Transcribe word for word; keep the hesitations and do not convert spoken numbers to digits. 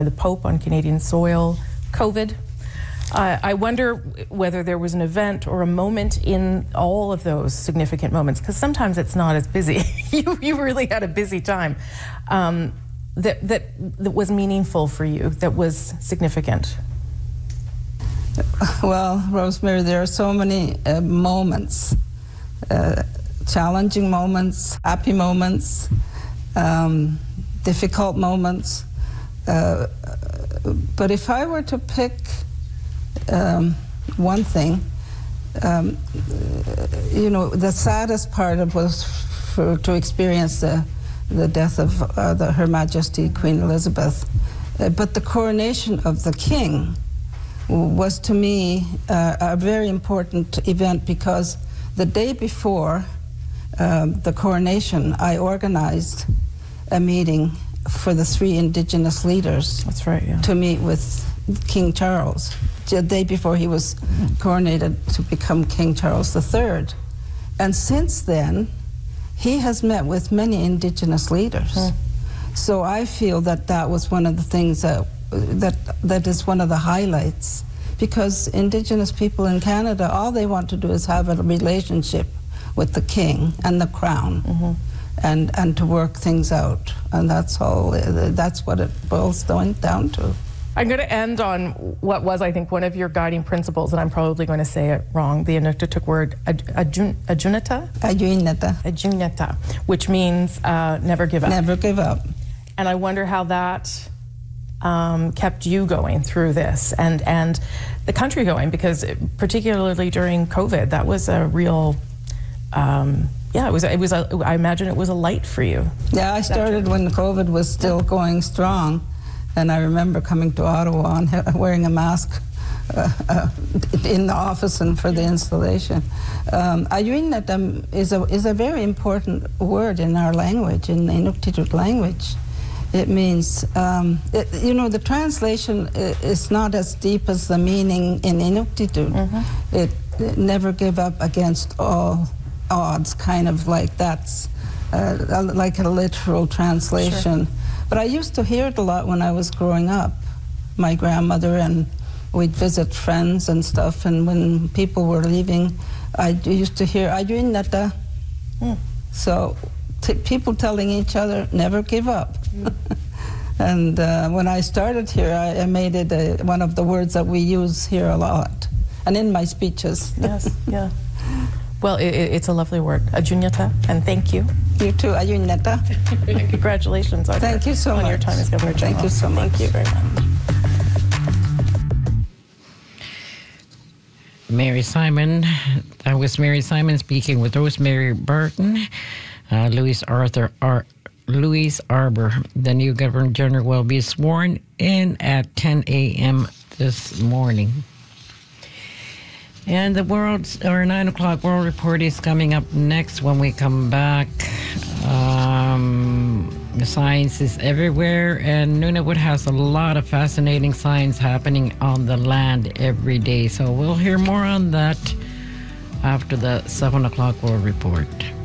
the Pope on Canadian soil, COVID. Uh, I wonder whether there was an event or a moment in all of those significant moments, because sometimes it's not as busy. you, you really had a busy time, um, that, that, that was meaningful for you, that was significant. Well, Rosemary, there are so many uh, moments, uh, challenging moments, happy moments, um, difficult moments. Uh, but if I were to pick um, one thing, um, you know, the saddest part of was for, to experience the, the death of uh, the, Her Majesty Queen Elizabeth. Uh, but the coronation of the King was to me uh, a very important event, because the day before um, the coronation, I organized a meeting for the three Indigenous leaders. That's right, yeah. To meet with King Charles, the day before he was coronated to become King Charles the Third. And since then, he has met with many Indigenous leaders. Mm. So I feel that that was one of the things that that that is one of the highlights, because Indigenous people in Canada, all they want to do is have a relationship with the King and the Crown. Mm-hmm. and and to work things out, and that's all. That's what it boils down to. I'm going to end on what was, I think, one of your guiding principles, and I'm probably going to say it wrong, the Inuktitut word, ajun, ajunata? Ajunata. Ajunata, which means uh, never give up. Never give up. And I wonder how that um, kept you going through this, and, and the country going, because particularly during COVID, that was a real, um, yeah, it was, it was a, I imagine it was a light for you. Yeah, I started when COVID was still going strong. And I remember coming to Ottawa and wearing a mask uh, uh, in the office and for the installation. Um, Ayuinatam is a, is a very important word in our language, in the Inuktitut language. It means, um, it, you know, the translation is not as deep as the meaning in Inuktitut. Mm-hmm. it, it never give up against all odds, kind of like that's uh, like a literal translation. Sure. But I used to hear it a lot when I was growing up. My grandmother, and we'd visit friends and stuff, and when people were leaving, I used to hear Ayuinata. Mm. So t people telling each other, never give up. Mm. And uh, when I started here, I, I made it a, one of the words that we use here a lot, and in my speeches. Yes, yeah. Well, it, it's a lovely word, Ajunyata, and thank you. You too, Ajunyata. Congratulations on, thank your, you so on much. your time as Governor General. Thank you so much. Thank you very much. Mary Simon, that was Mary Simon speaking with Rosemary Barton. Uh, Louise Arthur Ar Louise Arbour, the new Governor General, will be sworn in at ten A M this morning. And the world's, or nine o'clock World Report is coming up next when we come back. Um, the science is everywhere, and Nunavut has a lot of fascinating science happening on the land every day. So we'll hear more on that after the seven o'clock World Report.